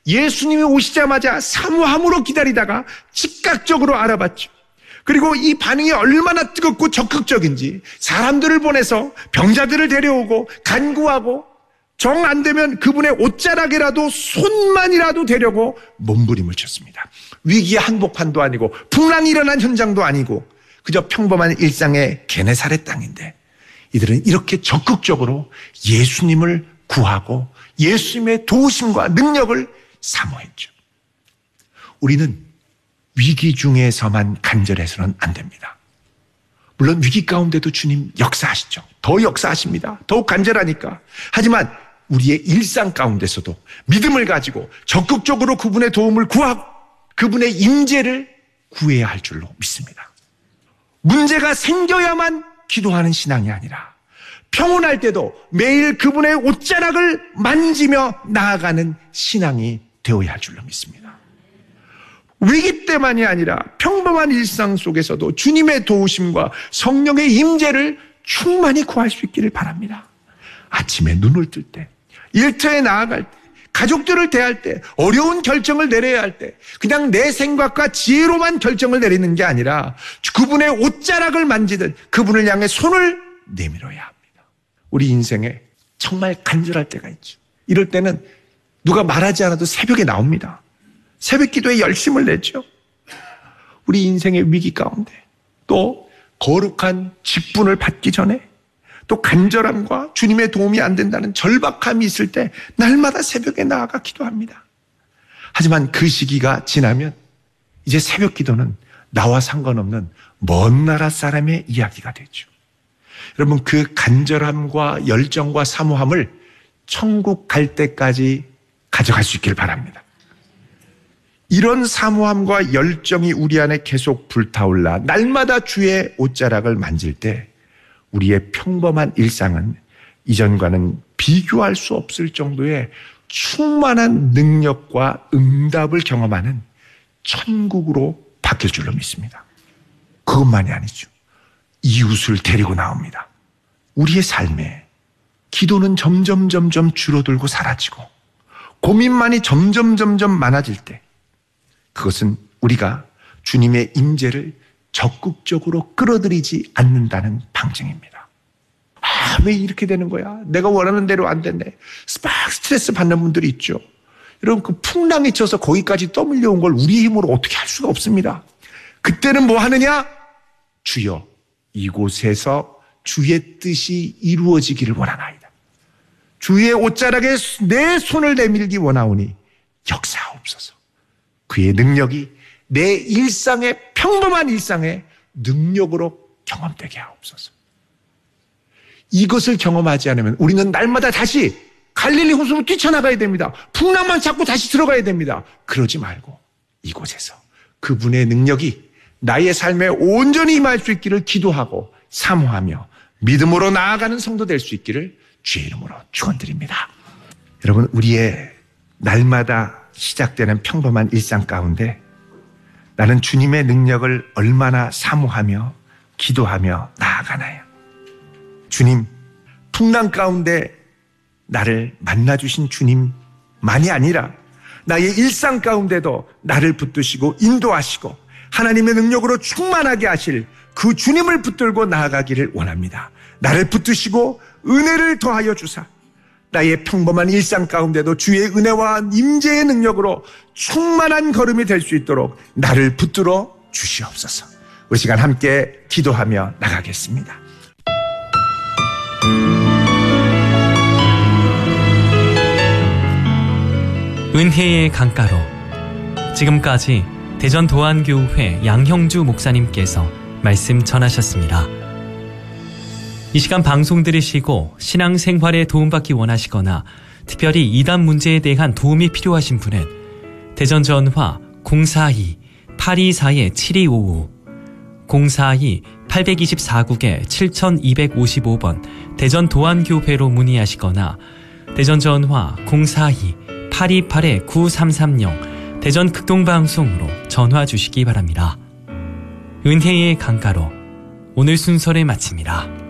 예수님이 오시자마자 사모함으로 기다리다가 즉각적으로 알아봤죠. 그리고 이 반응이 얼마나 뜨겁고 적극적인지 사람들을 보내서 병자들을 데려오고 간구하고 정 안 되면 그분의 옷자락이라도 손만이라도 대려고 몸부림을 쳤습니다. 위기의 한복판도 아니고 풍랑이 일어난 현장도 아니고 그저 평범한 일상의 게네사렛 땅인데 이들은 이렇게 적극적으로 예수님을 구하고 예수님의 도우심과 능력을 사모했죠. 우리는 위기 중에서만 간절해서는 안 됩니다. 물론 위기 가운데도 주님 역사하시죠. 더 역사하십니다. 더욱 간절하니까. 하지만 우리의 일상 가운데서도 믿음을 가지고 적극적으로 그분의 도움을 구하고 그분의 임재를 구해야 할 줄로 믿습니다. 문제가 생겨야만 기도하는 신앙이 아니라 평온할 때도 매일 그분의 옷자락을 만지며 나아가는 신앙이 되어야 할 줄로 믿습니다. 위기 때만이 아니라 평범한 일상 속에서도 주님의 도우심과 성령의 임재를 충만히 구할 수 있기를 바랍니다. 아침에 눈을 뜰 때, 일터에 나아갈 때, 가족들을 대할 때, 어려운 결정을 내려야 할 때 그냥 내 생각과 지혜로만 결정을 내리는 게 아니라 그분의 옷자락을 만지듯 그분을 향해 손을 내밀어야 합니다. 우리 인생에 정말 간절할 때가 있죠. 이럴 때는 누가 말하지 않아도 새벽에 나옵니다. 새벽 기도에 열심을 내죠. 우리 인생의 위기 가운데 또 거룩한 직분을 받기 전에 또 간절함과 주님의 도움이 안 된다는 절박함이 있을 때 날마다 새벽에 나아가 기도합니다. 하지만 그 시기가 지나면 이제 새벽 기도는 나와 상관없는 먼 나라 사람의 이야기가 되죠. 여러분, 그 간절함과 열정과 사모함을 천국 갈 때까지 가져갈 수 있기를 바랍니다. 이런 사모함과 열정이 우리 안에 계속 불타올라 날마다 주의 옷자락을 만질 때 우리의 평범한 일상은 이전과는 비교할 수 없을 정도의 충만한 능력과 응답을 경험하는 천국으로 바뀔 줄로 믿습니다. 그것만이 아니죠. 이웃을 데리고 나옵니다. 우리의 삶에 기도는 점점 줄어들고 사라지고 고민만이 점점 많아질 때 그것은 우리가 주님의 임재를 적극적으로 끌어들이지 않는다는 방증입니다. 왜 이렇게 되는 거야? 내가 원하는 대로 안 됐네. 막 스트레스 받는 분들이 있죠. 여러분, 그 풍랑이 쳐서 거기까지 떠밀려온 걸 우리의 힘으로 어떻게 할 수가 없습니다. 그때는 뭐 하느냐? 주여, 이곳에서 주의 뜻이 이루어지기를 원하나이다. 주의 옷자락에 내 손을 내밀기 원하오니 역사하옵소서. 그의 능력이 내 일상의 평범한 일상의 능력으로 경험되게 하옵소서. 이것을 경험하지 않으면 우리는 날마다 다시 갈릴리 호수로 뛰쳐나가야 됩니다. 풍랑만 잡고 다시 들어가야 됩니다. 그러지 말고 이곳에서 그분의 능력이 나의 삶에 온전히 임할 수 있기를 기도하고 사모하며 믿음으로 나아가는 성도 될 수 있기를 주의 이름으로 축원드립니다. 여러분, 우리의 날마다 시작되는 평범한 일상 가운데 나는 주님의 능력을 얼마나 사모하며 기도하며 나아가나요? 주님, 풍랑 가운데 나를 만나주신 주님만이 아니라 나의 일상 가운데도 나를 붙드시고 인도하시고 하나님의 능력으로 충만하게 하실 그 주님을 붙들고 나아가기를 원합니다. 나를 붙드시고 은혜를 더하여 주사 나의 평범한 일상 가운데도 주의 은혜와 임재의 능력으로 충만한 걸음이 될 수 있도록 나를 붙들어 주시옵소서. 우리 시간 함께 기도하며 나가겠습니다. 은혜의 강가로 지금까지 대전 도안교회 양형주 목사님께서 말씀 전하셨습니다. 이 시간 방송 들으시고 신앙생활에 도움받기 원하시거나 특별히 이단 문제에 대한 도움이 필요하신 분은 대전 전화 042-824-7255 042-824국에 7255번 대전 도안교회로 문의하시거나 대전 전화 042-828-9330 대전 극동방송으로 전화 주시기 바랍니다. 은혜의 강가로 오늘 순서를 마칩니다.